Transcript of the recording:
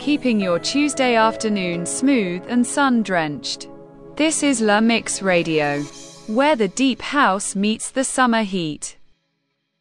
keeping your Tuesday afternoon smooth and sun-drenched. This is La Mix Radio, where the deep house meets the summer heat.